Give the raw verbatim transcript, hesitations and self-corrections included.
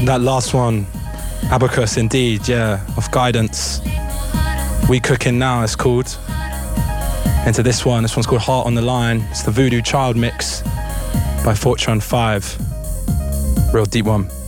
That last one, Abacus indeed, yeah, of Guidance. We Cooking Now, it's called. Into this one, this one's called Heart on the Line. It's the Voodoo Child mix by Fortran five. Real deep one.